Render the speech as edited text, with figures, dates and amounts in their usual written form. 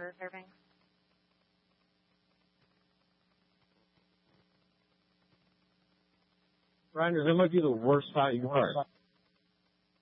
or Fairbanks? Reiner, that might be the worst spot you are.